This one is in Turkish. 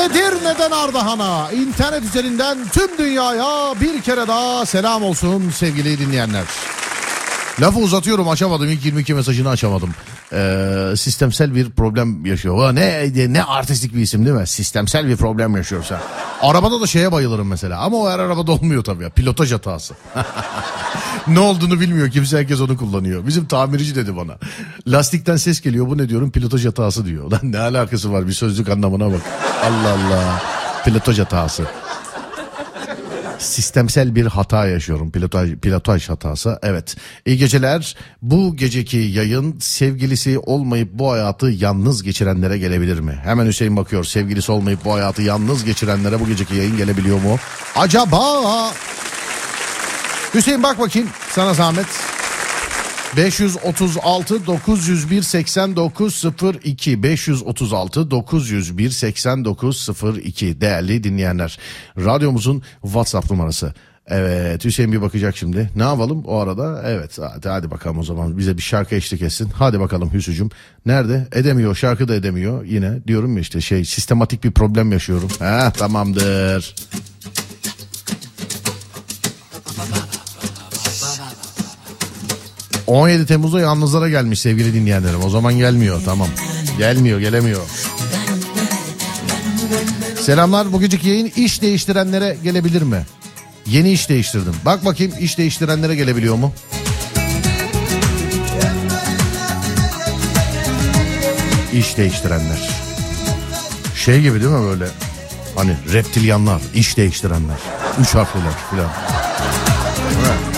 Edirne'den Ardahan'a, internet üzerinden tüm dünyaya bir kere daha selam olsun sevgili dinleyenler. Lafı uzatıyorum, açamadım, ilk 22 mesajını açamadım. Sistemsel bir problem yaşıyor. Ne artistik bir isim değil mi? Sistemsel bir problem yaşıyorsa. Arabada da şeye bayılırım mesela, ama o her arabada olmuyor tabii ya. Pilotaj hatası. Ne olduğunu bilmiyor kimse, herkes onu kullanıyor. Bizim tamirci dedi bana. Lastikten ses geliyor, bu ne diyorum, pilotaj hatası diyor. Lan ne alakası var, bir sözlük anlamına bak. Allah Allah. Pilotaj hatası. Sistemsel bir hata yaşıyorum. Pilotaj hatası. Evet. İyi geceler. Bu geceki yayın sevgilisi olmayıp bu hayatı yalnız geçirenlere gelebilir mi? Hemen Hüseyin bakıyor. Sevgilisi olmayıp bu hayatı yalnız geçirenlere bu geceki yayın gelebiliyor mu? Acaba? Hüseyin bak bakayım, sana zahmet. 536 901 8902 536 901 8902 değerli dinleyenler, radyomuzun WhatsApp numarası. Evet, Hüseyin bir bakacak şimdi. Ne yapalım o arada? Evet, hadi bakalım o zaman, bize bir şarkı eşlik etsin. Hadi bakalım Hüsücüm. Nerede? Edemiyor, şarkı da edemiyor. Yine diyorum ya işte sistematik bir problem yaşıyorum. Tamamdır. ...17 Temmuz'da yalnızlara gelmiş sevgili dinleyenlerim. O zaman gelmiyor, tamam. Gelemiyor. Selamlar, bu geceki yayın iş değiştirenlere gelebilir mi? Yeni iş değiştirdim. Bak bakayım, iş değiştirenlere gelebiliyor mu? İş değiştirenler. Şey gibi değil mi böyle? Hani reptilyanlar, iş değiştirenler. 3 harfliler filan. Evet.